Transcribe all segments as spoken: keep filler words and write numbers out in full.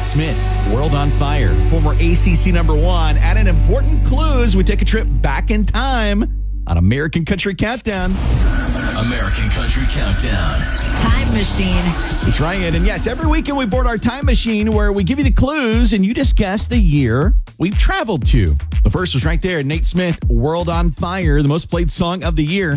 Nate Smith, World on Fire, former A C C number one, added important clues. We take a trip back in time on American Country Countdown. American Country Countdown. Time machine. That's right. And yes, every weekend we board our time machine where we give you the clues and you just guess the year we've traveled to. The first was right there, Nate Smith, World on Fire, the most played song of the year.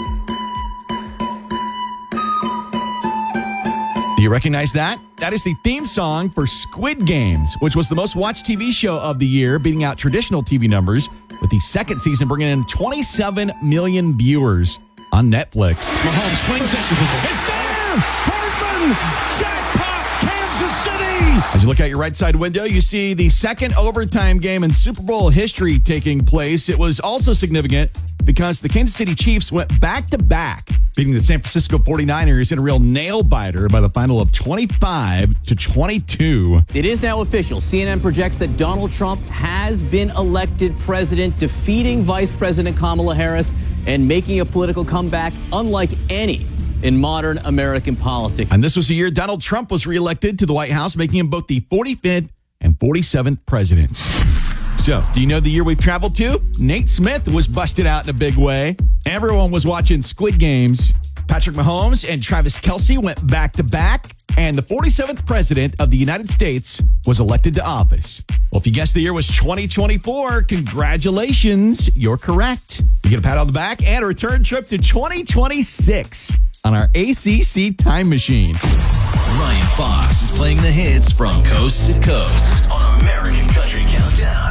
Do you recognize that? That is the theme song for Squid Games, which was the most watched T V show of the year, beating out traditional T V numbers, with the second season bringing in twenty-seven million viewers on Netflix. Mahomes flings it. It's there! Hardman! Jackpot! Kansas City! As you look out your right side window, you see the second overtime game in Super Bowl history taking place. It was also significant because the Kansas City Chiefs went back-to-back, beating the San Francisco forty-niners in a real nail-biter by the final of twenty-five to twenty-two. It is now official. C N N projects that Donald Trump has been elected president, defeating Vice President Kamala Harris and making a political comeback unlike any in modern American politics. And this was the year Donald Trump was reelected to the White House, making him both the forty-fifth and forty-seventh presidents. So, do you know the year we've traveled to? Nate Smith was busted out in a big way. Everyone was watching Squid Games. Patrick Mahomes and Travis Kelce went back-to-back, and the forty-seventh president of the United States was elected to office. Well, if you guessed the year was twenty twenty-four, congratulations, you're correct. You get a pat on the back and a return trip to twenty twenty-six on our A C C Time Machine. Ryan Fox is playing the hits from coast to coast on American Country Countdown.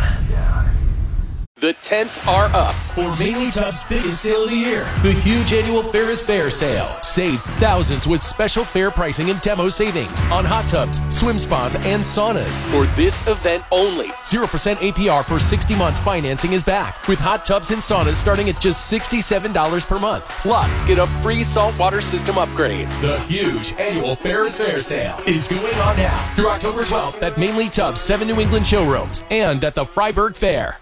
The tents are up for Mainly Tub's biggest sale of the year. The huge annual Ferris Fair sale. Save thousands with special fair pricing and demo savings on hot tubs, swim spas, and saunas. For this event only, zero percent A P R for sixty months financing is back. With hot tubs and saunas starting at just sixty-seven dollars per month. Plus, get a free saltwater system upgrade. The huge annual Ferris Fair sale is going on now through October twelfth at Mainly Tub's seven New England showrooms and at the Freiburg Fair.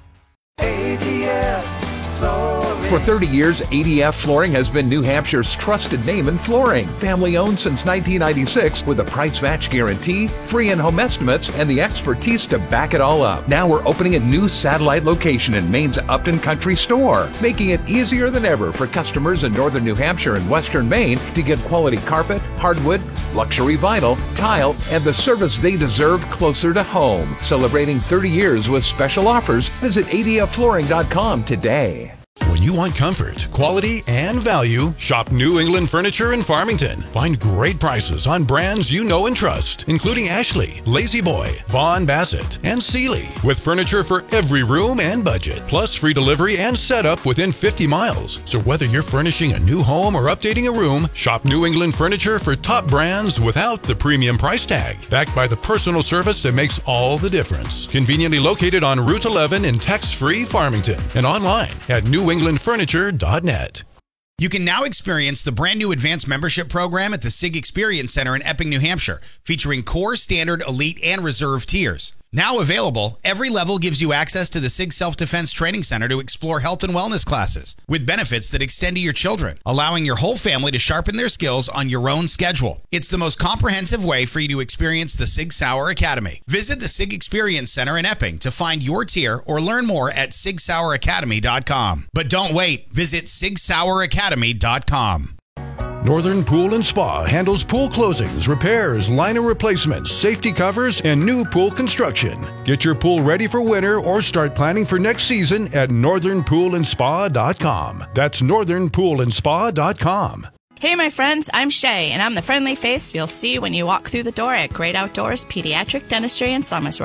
A D F Flooring. For thirty years, A D F Flooring has been New Hampshire's trusted name in flooring. Family owned since nineteen ninety-six with a price match guarantee, free in-home estimates, and the expertise to back it all up. Now we're opening a new satellite location in Maine's Upton Country Store, making it easier than ever for customers in northern New Hampshire and western Maine to get quality carpet, hardwood, luxury vinyl, tile, and the service they deserve closer to home. Celebrating thirty years with special offers, visit A D F flooring dot com today. When you want comfort, quality, and value, shop New England Furniture in Farmington. Find great prices on brands you know and trust, including Ashley, Lazy Boy, Vaughn Bassett, and Sealy, with furniture for every room and budget, plus free delivery and setup within fifty miles. So whether you're furnishing a new home or updating a room, shop New England Furniture for top brands without the premium price tag, backed by the personal service that makes all the difference. Conveniently located on Route eleven in tax-free Farmington and online at new england furniture dot net. You can now experience the brand new advanced membership program at the SIG Experience Center in Epping, New Hampshire, featuring core, standard, elite, and reserve tiers. Now available, every level gives you access to the SIG Self-Defense Training Center to explore health and wellness classes, with benefits that extend to your children, allowing your whole family to sharpen their skills on your own schedule. It's the most comprehensive way for you to experience the Sig Sauer Academy. Visit the SIG Experience Center in Epping to find your tier or learn more at sig sauer academy dot com. But don't wait, visit sig sauer academy dot com. Northern Pool and Spa handles pool closings, repairs, liner replacements, safety covers, and new pool construction. Get your pool ready for winter or start planning for next season at northern pool and spa dot com. That's northern pool and spa dot com. Hey, my friends, I'm Shay, and I'm the friendly face you'll see when you walk through the door at Great Outdoors Pediatric Dentistry in Somersworth.